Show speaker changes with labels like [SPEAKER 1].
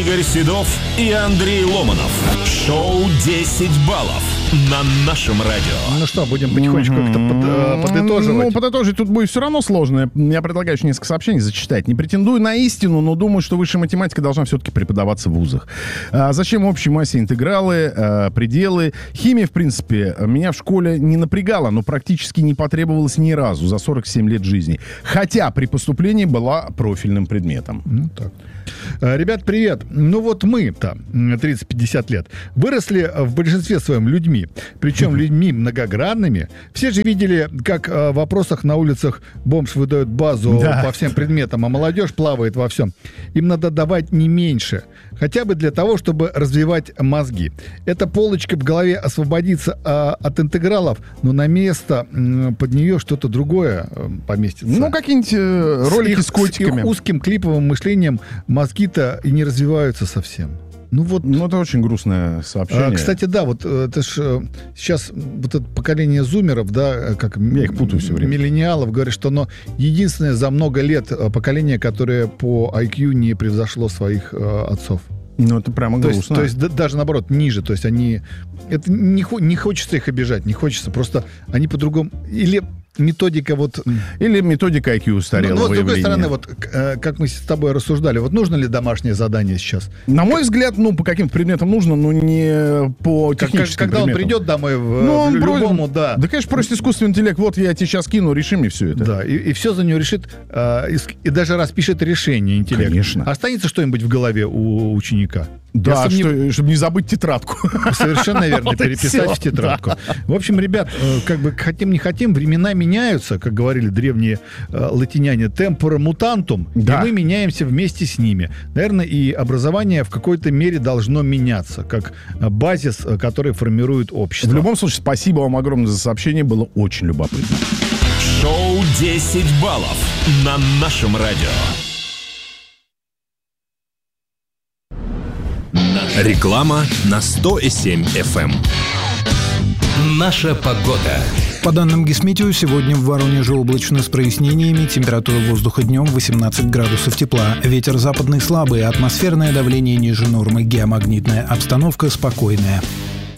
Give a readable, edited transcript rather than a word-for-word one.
[SPEAKER 1] Игорь Седов и Андрей Ломанов. Шоу «10 баллов» на нашем радио.
[SPEAKER 2] Ну что, будем потихонечку как-то подытоживать?
[SPEAKER 3] Ну, подытожить тут будет все равно сложно. Я предлагаю еще несколько сообщений зачитать. Не претендую на истину, но думаю, что высшая математика должна все-таки преподаваться в вузах. Зачем общей массе интегралы, пределы? Химия, в принципе, меня в школе не напрягала, но практически не потребовалась ни разу за 47 лет жизни. Хотя при поступлении была профильным предметом.
[SPEAKER 2] Ну, так. Ребят, привет. Ну вот мы-то, 30-50 лет, выросли в большинстве своем людьми. Причем людьми многогранными. Все же видели, как в вопросах на улицах бомж выдает базу по всем предметам, а молодежь плавает во всем. Им надо давать не меньше. Хотя бы для того, чтобы развивать мозги. Эта полочка в голове освободится от интегралов, но на место под нее что-то другое поместится.
[SPEAKER 3] Ну, какие-нибудь ролики с котиками.
[SPEAKER 2] С их узким клиповым мышлением мозги-то и не развиваются совсем.
[SPEAKER 3] Ну, это очень грустное сообщение.
[SPEAKER 2] Кстати, да, вот это ж сейчас вот это поколение зумеров, да, как
[SPEAKER 3] я их путаю все время.
[SPEAKER 2] Миллениалов, говорят, что оно единственное за много лет поколение, которое по IQ не превзошло своих отцов.
[SPEAKER 3] Ну, это прямо грустно.
[SPEAKER 2] То есть даже наоборот, ниже. То есть они... Это не хочется их обижать, не хочется. Просто они по-другому... Или методика вот...
[SPEAKER 3] Или методика IQ устарела.
[SPEAKER 2] Ну, с другой стороны, вот как мы с тобой рассуждали, вот нужно ли домашнее задание сейчас?
[SPEAKER 3] На мой взгляд, по каким-то предметам нужно, но не по техническим
[SPEAKER 2] Когда
[SPEAKER 3] предметам.
[SPEAKER 2] он придет домой в любому, да.
[SPEAKER 3] Да, конечно, просит искусственный интеллект, вот я тебе сейчас кину, реши мне все это.
[SPEAKER 2] Да, и все за него решит, и даже распишет решение интеллект.
[SPEAKER 3] Конечно.
[SPEAKER 2] Останется что-нибудь в голове у ученика?
[SPEAKER 3] Да, чтобы не забыть тетрадку.
[SPEAKER 2] Совершенно верно, переписать в тетрадку. В общем, ребят, как бы хотим не хотим, времена меняются, как говорили древние латиняне, tempora mutantum, и мы меняемся вместе с ними. Наверное, и образование в какой-то мере должно меняться, как базис, который формирует общество.
[SPEAKER 3] В любом случае, спасибо вам огромное за сообщение, было очень любопытно.
[SPEAKER 1] Шоу «10 баллов» на нашем радио. Реклама на 100,7 FM. Наша погода.
[SPEAKER 4] По данным Гисметео, сегодня в Воронеже облачно с прояснениями, температура воздуха днем 18 градусов тепла, ветер западный слабый, атмосферное давление ниже нормы, геомагнитная обстановка спокойная.